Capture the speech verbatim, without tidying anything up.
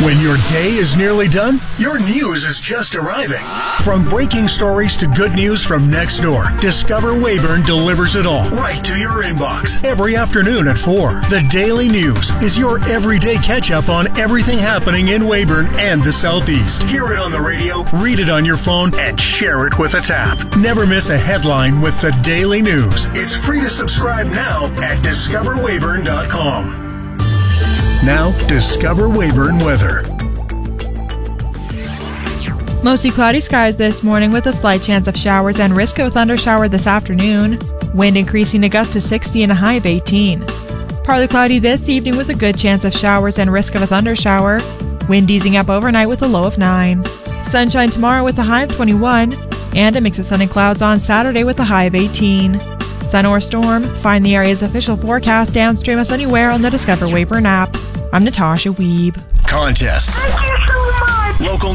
When your day is nearly done, your news is just arriving. From breaking stories to good news from next door, Discover Weyburn delivers it all right to your inbox every afternoon at four. The Daily News is your everyday catch-up on everything happening in Weyburn and the Southeast. Hear it on the radio, read it on your phone, and share it with a tap. Never miss a headline with the Daily News. It's free to subscribe now at discover weyburn dot com. Now, Discover Weyburn weather. Mostly cloudy skies this morning with a slight chance of showers and risk of a thundershower this afternoon. Wind increasing to gusts to sixty and a high of eighteen. Partly cloudy this evening with a good chance of showers and risk of a thundershower. Wind easing up overnight with a low of nine. Sunshine tomorrow with a high of twenty-one. And a mix of sun and clouds on Saturday with a high of eighteen. Sun or storm? Find the area's official forecast downstream us anywhere on the Discover Weyburn app. I'm Natasha Wiebe. Contests. Thank you so much. Local